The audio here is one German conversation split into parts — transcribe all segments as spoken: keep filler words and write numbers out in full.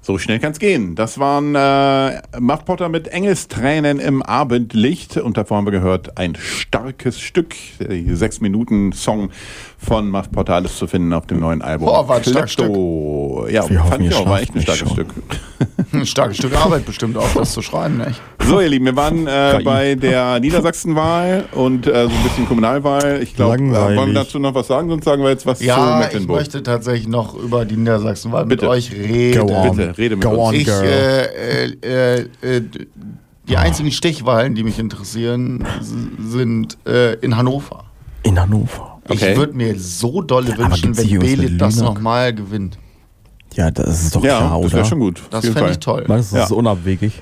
So schnell kann's gehen. Das waren äh, Muff Potter mit Engelstränen im Abendlicht. Und davor haben wir gehört ein starkes Stück. Die sechs Minuten Song von Muff Potter. Alles zu finden auf dem neuen Album. Boah, war ein starkes Stück. Ja, Wir fand hoffen, ich ihr auch. War schlaft echt ein nicht starkes schon. Stück. Ein starkes Stück Arbeit bestimmt auch, das zu schreiben, nicht? So, ihr Lieben, wir waren äh, bei der Niedersachsenwahl und äh, so ein bisschen Kommunalwahl. Ich glaube, äh, wollen wir dazu noch was sagen? Sonst sagen wir jetzt was zu Ja, ich Mecklenburg. möchte tatsächlich noch über die Niedersachsenwahl mit Bitte. euch reden. Go on. Bitte, rede mit Go uns. on, Ich, girl. äh, äh, äh, äh, die einzigen Stichwahlen, die mich interessieren, s- sind äh, in Hannover. In Hannover. Okay. Ich würde mir so dolle Aber wünschen, gibt's wenn hier was mit Belit das Lüneck? nochmal gewinnt. Ja, das ist doch Ja, klar, das oder? wäre schon gut. auf Das jeden fände Fall. ich toll. Meinst du, das Ja. ist unabwegig?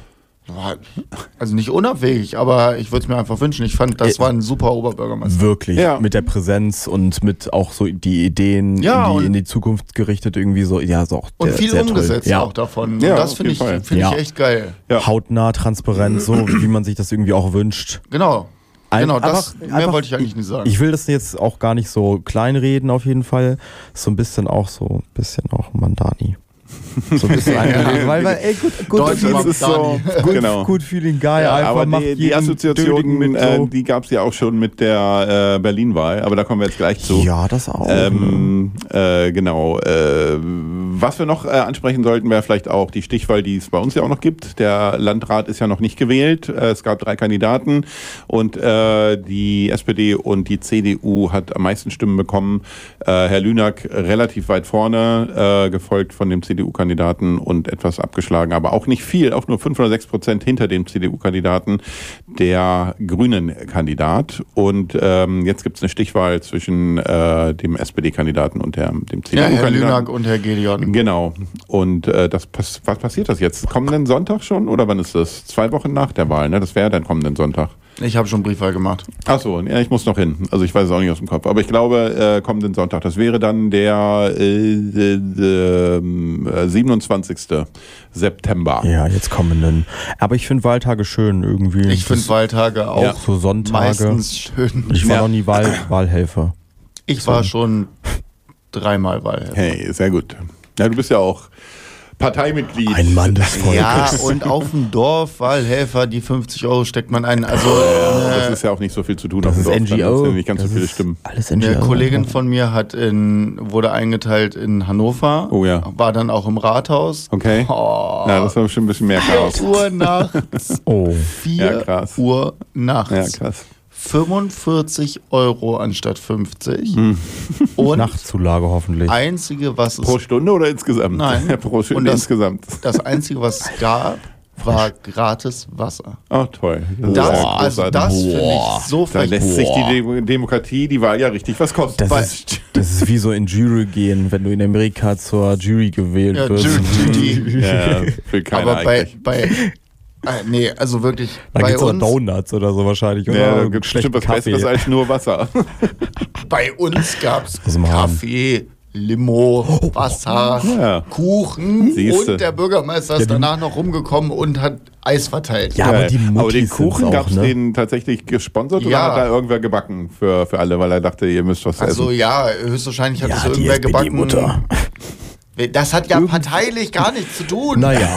Also nicht unabwegig, aber ich würde es mir einfach wünschen. Ich fand, das Äh, war ein super Oberbürgermeister. Wirklich. Ja. Mit der Präsenz und mit auch so die Ideen Ja, in, die, und- in die Zukunft gerichtet irgendwie so. Ja, so auch Und sehr, viel sehr umgesetzt toll. Ja. auch davon. Ja, Und das auf finde jeden ich, Fall. find Ja. ich echt geil. Ja. Hautnah, transparent, so wie man sich das irgendwie auch wünscht. Genau. Ein- Genau, das einfach- mehr einfach- wollte ich eigentlich nicht sagen. Ich will das jetzt auch gar nicht so kleinreden auf jeden Fall. So ein bisschen auch so, ein bisschen auch Mandani. So ein bisschen eingelesen, weil, weil, ey, gut, gut, Deutsche gut, Das ist so, Mandani. gut, genau. gut feeling guy, Ja, einfach Aber macht die, die jeden Assoziation, Döding mit äh, so. die gab es ja auch schon mit der äh, Berlin-Wahl, aber da kommen wir jetzt gleich zu. Ja, das auch. Ähm, äh, genau. Äh, was wir noch äh, ansprechen sollten, wäre vielleicht auch die Stichwahl, die es bei uns ja auch noch gibt. Der Landrat ist ja noch nicht gewählt. Äh, es gab drei Kandidaten und äh, die S P D und die C D U hat am meisten Stimmen bekommen. Äh, Herr Lünack relativ weit vorne, äh, gefolgt von dem C D U-Kandidaten und etwas abgeschlagen, aber auch nicht viel, auch nur fünf oder sechs Prozent hinter dem C D U-Kandidaten, der Grünen-Kandidat. Und ähm, jetzt gibt es eine Stichwahl zwischen äh, dem S P D-Kandidaten und der, dem C D Ja, Herr U-Kandidaten. Lünack und Herr Gedeon. Genau. Und äh, das pass was passiert das jetzt? Kommenden Sonntag schon? Oder wann ist das? Zwei Wochen nach der Wahl, ne? Das wäre dann kommenden Sonntag. Ich habe schon Briefwahl gemacht. Achso, ja, ich muss noch hin. Also ich weiß es auch nicht aus dem Kopf. Aber ich glaube, äh, kommenden Sonntag. Das wäre dann der äh, äh, äh, siebenundzwanzigsten September. Ja, jetzt kommenden. Aber ich finde Wahltage schön irgendwie. Ich finde Das- Wahltage auch Ja. so Sonntage. meistens schön. Ich war Ja. noch nie Wahl Wahlhelfer. Ich war schon dreimal Wahlhelfer. Hey, sehr gut. Ja, du bist ja auch Parteimitglied. Ein Mann des Volkes. Ja, und auf dem Dorf Wahlhelfer, die fünfzig Euro steckt man ein. Also Ja, das äh, ist ja auch nicht so viel zu tun. Das auf ist dem Dorf. N G Dann O. sind nicht ganz so Das viele ist Stimmen. Alles N G O. eine Kollegin von mir hat in, wurde eingeteilt in Hannover. Oh ja. War dann auch im Rathaus. Okay. Oh, Ja, das war bestimmt ein bisschen mehr Chaos. vier Uhr nachts. Oh. vier Ja, krass. Uhr nachts. Ja, krass. fünfundvierzig Euro anstatt fünfzig. Hm. Und Nachtzulage hoffentlich. einzige, was es Pro Stunde oder insgesamt? Nein. Pro Stunde Und das- insgesamt. das einzige, was es gab, war gratis Wasser. Oh, toll. Das, Das, ist ja also großartig. das finde ich so Da frech. lässt sich die Dem- Demokratie, die Wahl ja richtig was kosten. Das Weil- ist, das ist wie so in Jury gehen, wenn du in Amerika zur Jury gewählt Ja, wirst. Jury. Ja, will keiner Aber bei, eigentlich. bei äh, nee, also wirklich, Da bei gibt es auch uns, Donuts oder so wahrscheinlich. Oder Ja, da einen gibt es schlechten bestimmt was Kaffee. Besseres als nur Wasser. bei uns gab es Aus dem Hahn. Kaffee, Limo, Wasser, Ja. Kuchen Siehste. und der Bürgermeister ist Ja, die- danach noch rumgekommen und hat Eis verteilt. Ja, aber die aber den Muttis Kuchen sind's gab es auch, ne? den tatsächlich gesponsert oder Ja. hat da irgendwer gebacken für, für alle, weil er dachte, ihr müsst was Also essen? ja, höchstwahrscheinlich hat Ja, es die irgendwer gebacken. S P D-Mutter. Das hat ja parteilich gar nichts zu tun. Naja.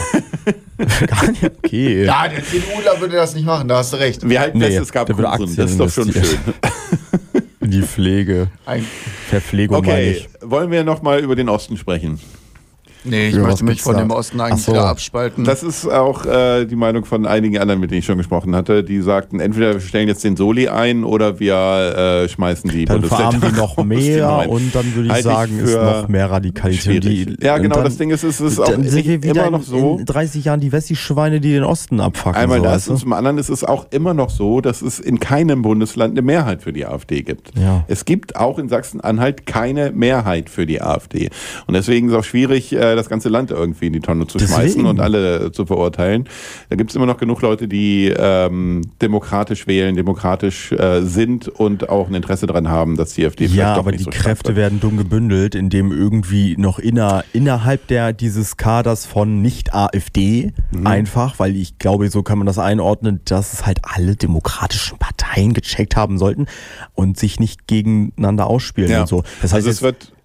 Gar nicht okay. Ja, der CDUler würde das nicht machen, da hast du recht. Wir halten Nee, fest, es gab der würde Kuchen. Aktien Das ist doch schon schön. investieren. Die Pflege. Ein, Verpflegung meine Okay, ich. wollen wir nochmal über den Osten sprechen? nee, ich Ja, was möchte mich gibt's von da? dem Osten eigentlich Ach so. wieder abspalten. Das ist auch äh, die Meinung von einigen anderen, mit denen ich schon gesprochen hatte, die sagten, entweder wir stellen jetzt den Soli ein oder wir äh, äh, die Dann Bundesländer verarmen die noch aus dem mehr Neuen. und dann würde ich Halte ich sagen, ist für noch mehr Radikalität. schwierig. Die, Ja, und genau, dann, das Ding ist, es ist auch dann sind wir wieder immer noch so. in, in dreißig Jahren die Wessi-Schweine, die den Osten abfacken. Einmal so, das weißt und du? zum anderen ist es auch immer noch so, dass es in keinem Bundesland eine Mehrheit für die AfD gibt. Ja. Es gibt auch in Sachsen-Anhalt keine Mehrheit für die AfD. Und deswegen ist es auch schwierig, äh, das ganze Land irgendwie in die Tonne zu Deswegen. schmeißen und alle zu verurteilen. Da gibt es immer noch genug Leute, die ähm, demokratisch wählen, demokratisch äh, sind und auch ein Interesse daran haben, dass die AfD vielleicht Ja, doch aber nicht die so stark Kräfte wird. werden dumm gebündelt, indem irgendwie noch inner, innerhalb der dieses Kaders von Nicht-AfD Mhm. einfach, weil ich glaube, so kann man das einordnen, dass es halt alle demokratischen Parteien gecheckt haben sollten und sich nicht gegeneinander ausspielen Ja. und so. Das heißt, Also es jetzt, wird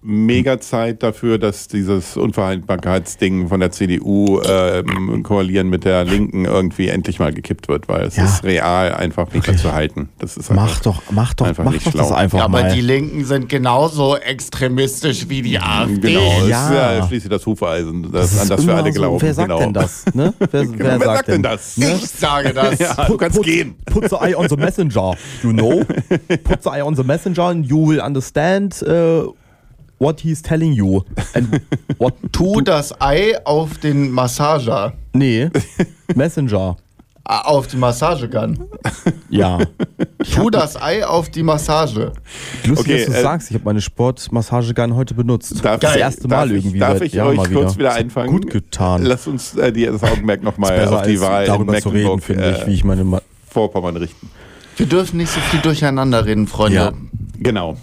mega Zeit dafür, dass dieses Unvereinbarkeitsding von der C D U ähm, koalieren mit der Linken irgendwie endlich mal gekippt wird, weil es Ja. ist real einfach nicht mehr zu halten. Das ist einfach Mach doch, mach doch, einfach mach nicht doch das schlau. einfach Ja, aber mal. die Linken sind genauso extremistisch wie die AfD. Genau, es Ja. ist ja schließlich das Hufeisen, das, ist an das wir immer alle so, glauben. Wer sagt genau. denn das? Ne? Wer, Genau, wer sagt denn das? Ne? Ich sage das. Ja, du kannst put, gehen. Put the eye on the messenger, you know? Put the eye on the messenger and you will understand uh, what he's telling you. And what Tu das Ei auf den Massager. Nee, Messenger. Ah, Auf die Massagegun. Ja. Tu das Ei auf die Massage. Lustig, Okay, dass du äh, sagst. Ich habe meine Sportmassagegun heute benutzt. Darf das ich- erste darf Mal ich- irgendwie. Darf seit ich Jahren euch mal kurz wieder Ist einfangen? Gut getan. Lasst uns äh, die, das Augenmerk nochmal Besser auf die als Wahl in darüber zu reden, Mecklenburg, finde ich, äh, wie ich meine... Ma Vorpommern richten. Wir dürfen nicht so viel durcheinander reden, Freunde. Ja. Genau.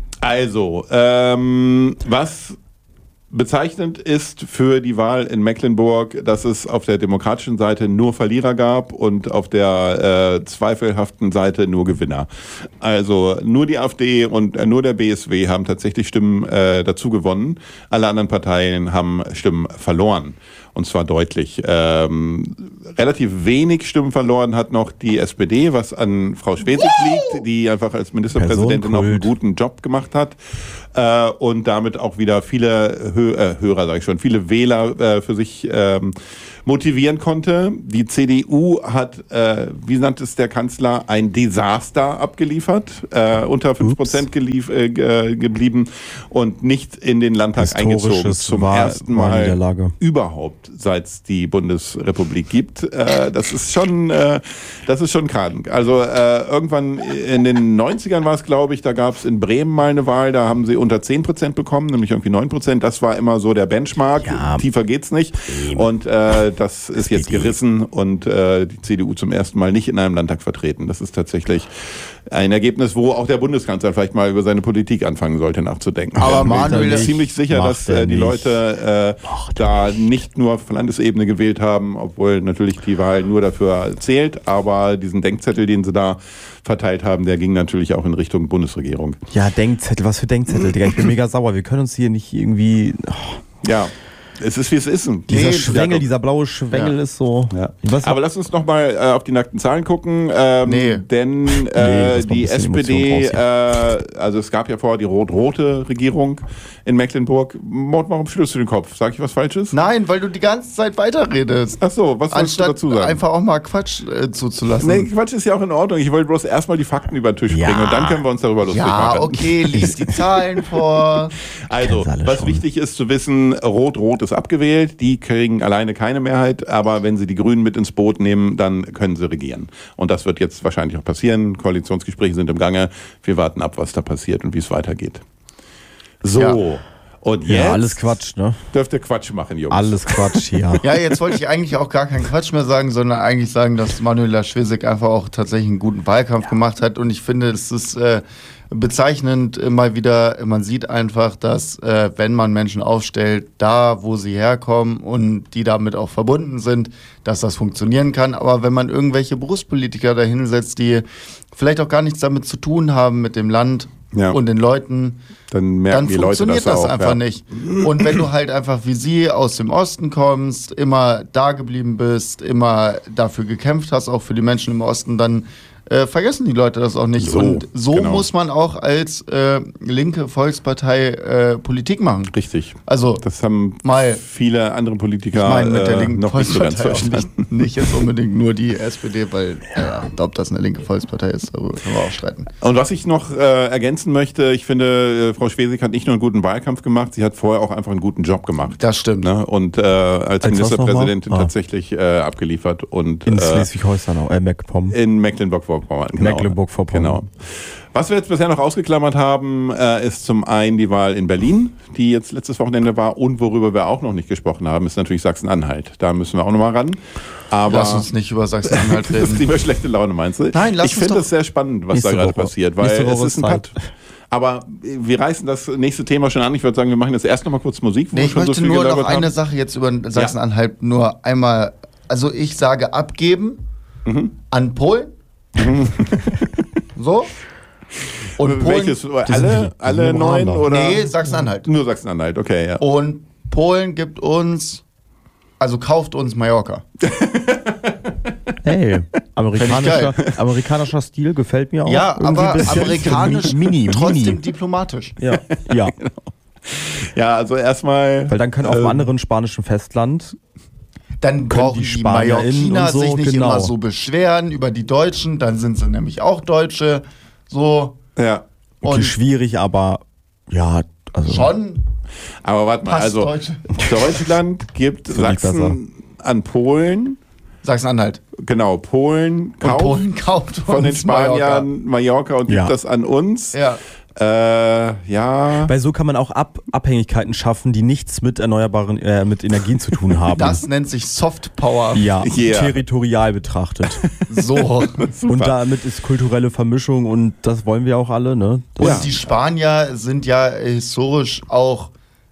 Also, ähm, was bezeichnend ist für die Wahl in Mecklenburg, dass es auf der demokratischen Seite nur Verlierer gab und auf der äh, zweifelhaften Seite nur Gewinner. Also nur die AfD und äh, nur der B S W haben tatsächlich Stimmen äh, dazu gewonnen. Alle anderen Parteien haben Stimmen verloren. Und zwar deutlich. Ähm, relativ wenig Stimmen verloren hat noch die S P D, was an Frau Schwesig liegt, die einfach als Ministerpräsidentin auch einen Personenkult. guten Job gemacht hat äh, und damit auch wieder viele Hö äh, Hörer, sage ich schon, viele Wähler äh, für sich ähm, motivieren konnte. Die C D U hat, äh, wie nannte es der Kanzler, ein Desaster abgeliefert, äh, unter fünf Prozent gelief, äh, ge- geblieben und nicht in den Landtag eingezogen. Historisches Zum Wahl- ersten Mal Wahlniederlage. überhaupt, seit es die Bundesrepublik gibt. Äh, das ist schon, äh, das ist schon krank. Also äh, irgendwann in den neunzigern war es, glaube ich, da gab es in Bremen mal eine Wahl, da haben sie unter zehn Prozent bekommen, nämlich irgendwie neun Prozent. Das war immer so der Benchmark. Ja. Tiefer geht's nicht. Und äh, das ist jetzt gerissen und äh, die C D U zum ersten Mal nicht in einem Landtag vertreten. Das ist tatsächlich ein Ergebnis, wo auch der Bundeskanzler vielleicht mal über seine Politik anfangen sollte nachzudenken. Aber ich bin Manuel, mir das ziemlich sicher, macht dass er äh, die nicht. Leute äh, da nicht nur auf Landesebene gewählt haben, obwohl natürlich die Wahl nur dafür zählt, aber diesen Denkzettel, den sie da verteilt haben, der ging natürlich auch in Richtung Bundesregierung. ja, Denkzettel, was für Denkzettel, Digga. Ich bin mega sauer. Wir können uns hier nicht irgendwie... Oh, Ja, es ist wie es ist. dieser Nee, Schwengel, Jakob. dieser blaue Schwengel Ja. ist so... Ja. Ich weiß Aber lass uns nochmal äh, auf die nackten Zahlen gucken, ähm, Nee. denn Nee, äh, lass mal ein die bisschen S P D, Emotion äh, also es gab ja vorher die rot-rote Regierung in Mecklenburg. Mord, warum schüttelst du den Kopf? Sag ich was Falsches? Nein, weil du die ganze Zeit weiterredest. Ach so, was wolltest du Anstatt dazu sagen? einfach auch mal Quatsch äh, zuzulassen. Nee, Quatsch ist ja auch in Ordnung. Ich wollte bloß erstmal die Fakten über den Tisch Ja. bringen und dann können wir uns darüber lustig ja, machen. okay, lies die Zahlen vor. Also, Kennen's alle was schon. wichtig ist zu wissen, Rot-Rot ist abgewählt. Die kriegen alleine keine Mehrheit, aber wenn sie die Grünen mit ins Boot nehmen, dann können sie regieren. Und das wird jetzt wahrscheinlich auch passieren. Koalitionsgespräche sind im Gange. Wir warten ab, was da passiert und wie es weitergeht. So, Ja. und jetzt Ja, alles Quatsch, ne? dürft ihr Quatsch machen, Jungs. Alles Quatsch hier. Ja, jetzt wollte ich eigentlich auch gar keinen Quatsch mehr sagen, sondern eigentlich sagen, dass Manuela Schwesig einfach auch tatsächlich einen guten Wahlkampf gemacht hat. Und ich finde, es ist äh, bezeichnend äh, mal wieder, man sieht einfach, dass äh, wenn man Menschen aufstellt, da wo sie herkommen und die damit auch verbunden sind, dass das funktionieren kann. Aber wenn man irgendwelche Berufspolitiker dahinsetzt, die vielleicht auch gar nichts damit zu tun haben mit dem Land Ja. und den Leuten, Dann merken dann die Leute funktioniert das, das, auch, einfach ja. nicht. Und wenn du halt einfach wie sie aus dem Osten kommst, immer da geblieben bist, immer dafür gekämpft hast, auch für die Menschen im Osten, dann äh, vergessen die Leute das auch nicht. So, und so genau. muss man auch als äh, linke Volkspartei äh, Politik machen. Richtig. Also, Das haben Mal- viele andere Politiker ich meine mit der äh, linken noch nicht so ganz Volkspartei auch verstanden. nicht, nicht jetzt unbedingt nur die S P D, weil, ja, ob das eine linke Volkspartei ist, darüber können wir auch streiten. Und was ich noch äh, ergänzen möchte, ich finde, äh, Frau Schwesig hat nicht nur einen guten Wahlkampf gemacht, sie hat vorher auch einfach einen guten Job gemacht. Das stimmt. Ne? Und äh, als, was Ministerpräsidentin nochmal? Ah. tatsächlich äh, abgeliefert und In äh, Schleswig-Holstein, äh, MacPom. in Mecklenburg-Vorpommern. Genau. Mecklenburg-Vorpommern. Genau. Was wir jetzt bisher noch ausgeklammert haben, äh, ist zum einen die Wahl in Berlin, die jetzt letztes Wochenende war, und worüber wir auch noch nicht gesprochen haben, ist natürlich Sachsen-Anhalt. Da müssen wir auch noch mal ran. Aber Lass uns nicht über Sachsen-Anhalt das ist reden. lieber schlechte Laune, meinst du? Nein, lass ich uns finde doch- es sehr spannend, was Nächste da gerade Woche. passiert, weil Nächste Woche es ist ein ist Cut. Aber wir reißen das nächste Thema schon an. Ich würde sagen, wir machen jetzt erst noch mal kurz Musik. Wo Nee, wir ich schon so möchte viel nur noch gelabert eine haben. Sache jetzt über Sachsen-Anhalt nur einmal, also ich sage abgeben Mhm. an Polen. So. Und welches? Polen, Alle, alle neun? Oder? Nee, Sachsen-Anhalt. Nur Sachsen-Anhalt, okay, ja. Und Polen gibt uns, also kauft uns Mallorca. Hey, amerikanischer, amerikanischer Stil gefällt mir auch. Ja, aber ein bisschen. amerikanisch, mini, trotzdem mini. diplomatisch. Ja, ja. Ja, also erstmal. Weil dann können auf ähm, einem anderen spanischen Festland Dann brauchen die die, SpanierInnen Mallorquiner und so, sich nicht genau. immer so beschweren über die Deutschen, dann sind sie nämlich auch Deutsche. So. Ja. okay, Und schwierig, aber ja, also schon Aber warte mal, passt also Deutsche. Deutschland gibt Finde ich Sachsen an Polen. Sachsen-Anhalt. Genau, Polen Und kauft Polen kauft von den uns Mallorca. Spaniern Mallorca und gibt Ja. das an uns. Ja. Äh, ja. weil so kann man auch Ab Abhängigkeiten schaffen, die nichts mit erneuerbaren, äh, mit Energien zu tun haben. Das nennt sich Soft Power. ja, Yeah. territorial betrachtet. So. Und damit ist kulturelle Vermischung und das wollen wir auch alle, ne? Das Und Ja. die Spanier sind ja historisch auch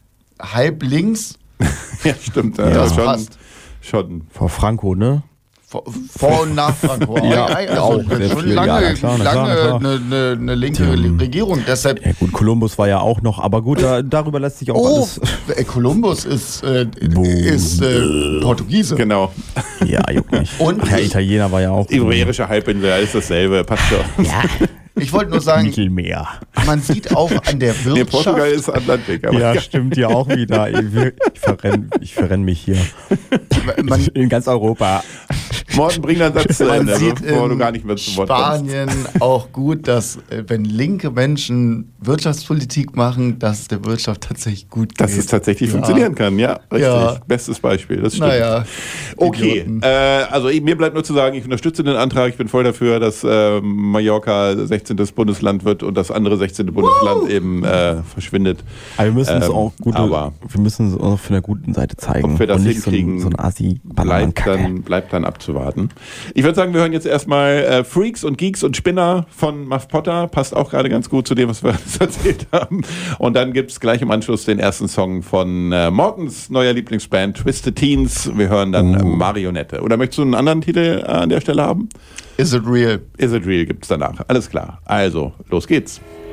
halb links. Ja, stimmt. Ja, Ja, das schon, passt. schon. vor Franco, ne? Vor, vor und nach Franco. Ja, also auch schon sehr viel. lange, Ja, klar, na klar, na lange klar. eine, eine, eine linke Ähm, Regierung. Deshalb. Ja gut, Kolumbus war ja auch noch, aber gut, da, darüber lässt sich auch Oh, alles. äh, Kolumbus ist, äh, Boom. ist äh, Portugiese. Genau. Ja, juckt nicht. Und Ach ja, ich- Italiener war ja auch. Iberische Halbinsel, alles dasselbe. Passt schon. Ja, Ich wollte nur sagen, Mittelmeer. man sieht auch an der Nee, Portugal Wirtschaft, ist Atlantik. Aber Ja, stimmt ja auch wieder. Ich, ich verrenne ich verrenn mich hier. man, In ganz Europa. Morten, bring deinen Satz zu man Ende, sieht bevor du in gar nicht mehr zu Wort kommst. Spanien auch gut, dass äh, wenn linke Menschen Wirtschaftspolitik machen, dass es der Wirtschaft tatsächlich gut geht. Dass es tatsächlich Ja. funktionieren kann, ja, richtig. Ja. Bestes Beispiel, das stimmt. Naja. Okay, Idioten. äh, also ich- mir bleibt nur zu sagen, ich unterstütze den Antrag, ich bin voll dafür, dass äh, Mallorca sechzehntes Bundesland wird und das andere sechzehnte Bundesland eben äh, verschwindet. Aber wir müssen es Ähm, auch gute, aber wir müssen es auch von der guten Seite zeigen. ob wir das und nicht so hinkriegen, ein, so ein assi bleibt dann, bleibt dann abzuwarten. Ich würde sagen, wir hören jetzt erstmal äh, Freaks und Geeks und Spinner von Muff Potter. Passt auch gerade ganz gut zu dem, was wir jetzt erzählt haben. Und dann gibt es gleich im Anschluss den ersten Song von äh, Mortens neuer Lieblingsband Twisted Teens. Wir hören dann äh, Marionette. Oder möchtest du einen anderen Titel äh, an der Stelle haben? Is it real? Is It Real gibt es danach. Alles klar. Also, los geht's.